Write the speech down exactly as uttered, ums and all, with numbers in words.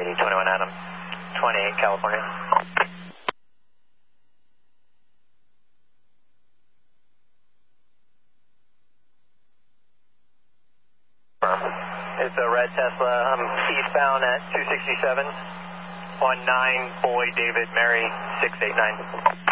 twenty-one Adam, twenty-eight California. It's a red Tesla. I'm eastbound at two sixty-seven. one nine Boy David Mary six eight nine.